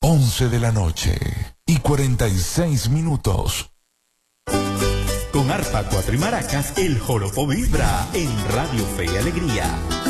11 de la noche y 46 minutos. Con arpa, cuatro y maracas, el joropo vibra en Radio Fe y Alegría.